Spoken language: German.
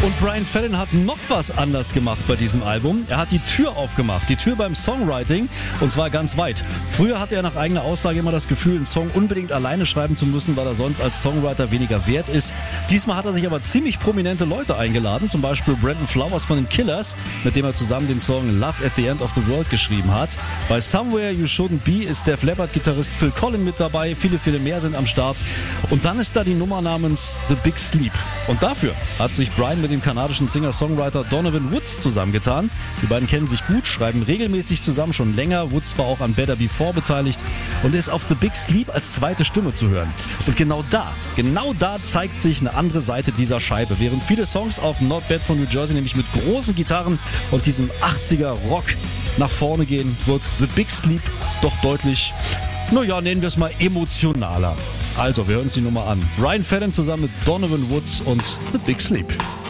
Und Brian Fallon hat noch was anders gemacht bei diesem Album. Er hat die Tür aufgemacht, die Tür beim Songwriting, und zwar ganz weit. Früher hatte er nach eigener Aussage immer das Gefühl, einen Song unbedingt alleine schreiben zu müssen, weil er sonst als Songwriter weniger wert ist. Diesmal hat er sich aber ziemlich prominente Leute eingeladen, zum Beispiel Brandon Flowers von den Killers, mit dem er zusammen den Song Love at the End of the World geschrieben hat. Bei Somewhere You Shouldn't Be ist Def Leppard-Gitarrist Phil Collen mit dabei, viele mehr sind am Start. Und dann ist da die Nummer namens The Big Sleep. Und dafür hat sich Brian mit dem kanadischen Singer-Songwriter Donovan Woods zusammengetan. Die beiden kennen sich gut, schreiben regelmäßig zusammen, schon länger. Woods war auch an Better Before beteiligt und ist auf The Big Sleep als zweite Stimme zu hören. Und genau da zeigt sich eine andere Seite dieser Scheibe. Während viele Songs auf Not Bad von New Jersey nämlich mit großen Gitarren und diesem 80er Rock nach vorne gehen, wird The Big Sleep doch deutlich, nennen wir es mal emotionaler. Also, wir hören uns die Nummer an. Brian Fallon zusammen mit Donovan Woods und The Big Sleep.